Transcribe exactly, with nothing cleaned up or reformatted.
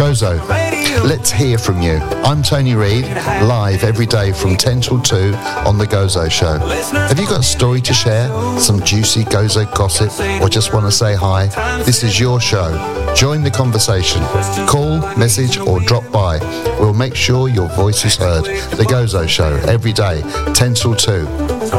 Gozo, let's hear from you. I'm Tony Reid, live every day from ten till two on The Gozo Show. Have you got a story to share, some juicy Gozo gossip, or just want to say hi? This is your show. Join the conversation. Call, message, or drop by. We'll make sure your voice is heard. The Gozo Show, every day, ten till two.